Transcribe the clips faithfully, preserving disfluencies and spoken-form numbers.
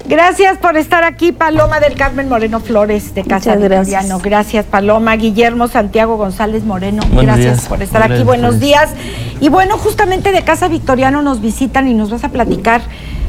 Gracias por estar aquí, Paloma del Carmen Moreno Flores, de Casa Victoriano. Gracias, Paloma. Guillermo Santiago González Moreno, buenos gracias días. por estar buenos aquí. Días. Buenos días. Y bueno, justamente de Casa Victoriano nos visitan y nos vas a platicar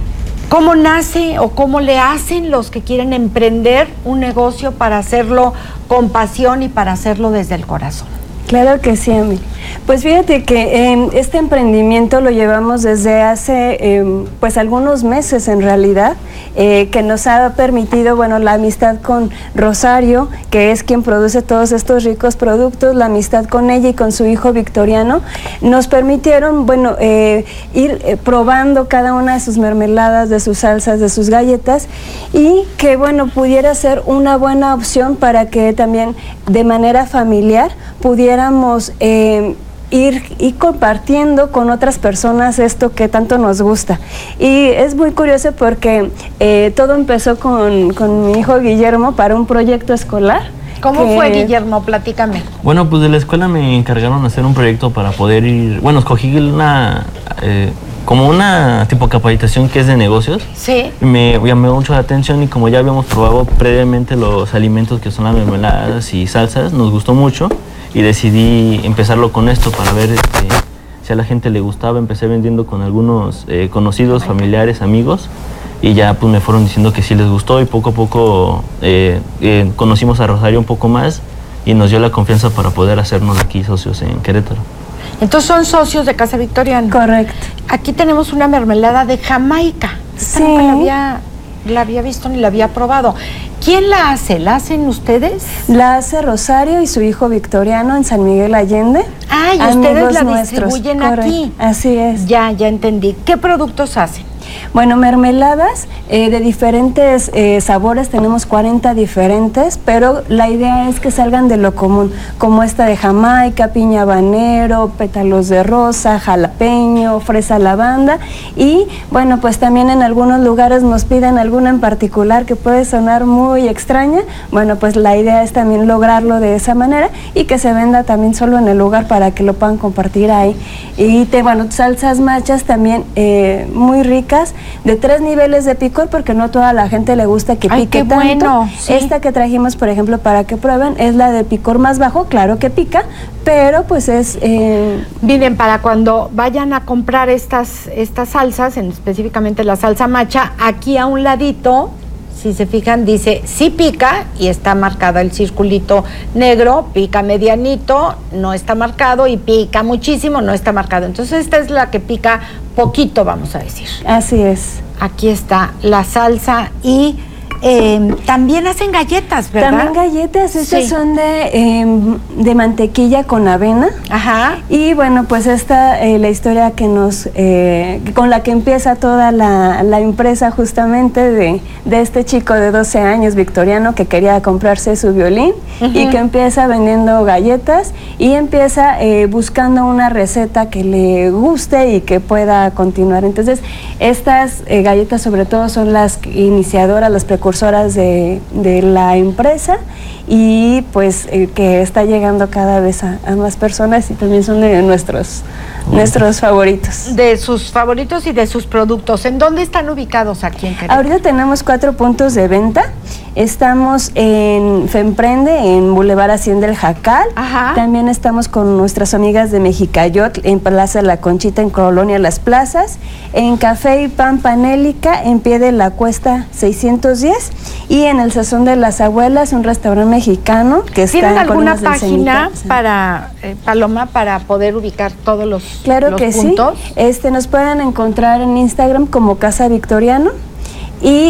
cómo nace o cómo le hacen los que quieren emprender un negocio para hacerlo con pasión y para hacerlo desde el corazón. Claro que sí, Ami. Pues fíjate que eh, este emprendimiento lo llevamos desde hace eh, pues algunos meses en realidad, eh, que nos ha permitido, bueno, la amistad con Rosario, que es quien produce todos estos ricos productos, la amistad con ella y con su hijo Victoriano, nos permitieron, bueno, eh, ir eh, probando cada una de sus mermeladas, de sus salsas, de sus galletas, y que, bueno, pudiera ser una buena opción para que también de manera familiar pudiéramos eh, ir, ir compartiendo con otras personas esto que tanto nos gusta. Y es muy curioso porque eh, todo empezó con, con mi hijo Guillermo para un proyecto escolar. ¿Cómo que... fue, Guillermo? Platícame. Bueno, pues de la escuela me encargaron de hacer un proyecto para poder ir, bueno, escogí una, eh, como una tipo capacitación que es de negocios. Sí. Me llamó mucho la atención y como ya habíamos probado previamente los alimentos que son las mermeladas y salsas, nos gustó mucho. Y decidí empezarlo con esto para ver este, si a la gente le gustaba. Empecé vendiendo con algunos eh, conocidos, familiares, amigos, y ya pues me fueron diciendo que sí les gustó y poco a poco eh, eh, conocimos a Rosario un poco más y nos dio la confianza para poder hacernos aquí socios en Querétaro. Entonces son socios de Casa Victoriano. Correcto. Aquí tenemos una mermelada de Jamaica. Esta sí. Nunca la había, la había visto ni la había probado. ¿Quién la hace? ¿La hacen ustedes? La hace Rosario y su hijo Victoriano en San Miguel Allende. Ah, y ustedes la distribuyen Correcto. aquí. Así es. Ya, ya entendí. ¿Qué productos hacen? Bueno, mermeladas eh, de diferentes eh, sabores, tenemos cuarenta diferentes, pero la idea es que salgan de lo común, como esta de Jamaica, piña habanero, pétalos de rosa, jalapeño, fresa lavanda, y bueno, pues también en algunos lugares nos piden alguna en particular que puede sonar muy extraña. Bueno, pues la idea es también lograrlo de esa manera y que se venda también solo en el lugar para que lo puedan compartir ahí. Y te, bueno, salsas machas también eh, muy ricas, de tres niveles de picor, porque no toda la gente le gusta que Ay, pique qué tanto. Bueno, sí. Esta que trajimos, por ejemplo, para que prueben, es la de picor más bajo, claro que pica, pero pues es... Eh... Miren, para cuando vayan a comprar estas, estas salsas, en, específicamente la salsa macha, aquí a un ladito, si se fijan, dice sí pica y está marcado el circulito negro, pica medianito, no está marcado, y pica muchísimo, no está marcado. Entonces esta es la que pica poquito, vamos a decir. Así es. Aquí está la salsa y eh, también hacen galletas, ¿verdad? También galletas, estas sí. son de, eh, de mantequilla con avena. Ajá. Y bueno, pues esta eh, la historia que nos eh, con la que empieza toda la, la empresa justamente de, de este chico de doce años, Victoriano, que quería comprarse su violín. Uh-huh. Y que empieza vendiendo galletas y empieza eh, buscando una receta que le guste y que pueda continuar. Entonces, estas eh, galletas sobre todo son las iniciadoras, las precursoras De, de la empresa, y pues eh, que está llegando cada vez a, a más personas, y también son de nuestros nuestros favoritos. De sus favoritos y de sus productos. ¿En dónde están ubicados aquí en Querétaro? Ahorita tenemos cuatro puntos de venta. Estamos en Femprende, en Boulevard Hacienda El Jacal. Ajá. También estamos con nuestras amigas de Mexicayotl, en Plaza La Conchita, en Colonia Las Plazas. En Café y Pan Panélica, en Pie de la Cuesta seiscientos diez. Y en El Sazón de las Abuelas, un restaurante mexicano que está en ¿Tienen alguna página Cenita, para, eh, Paloma, para poder ubicar todos los, claro los que puntos? Sí. Este, nos pueden encontrar en Instagram como Casa Victoriano. Y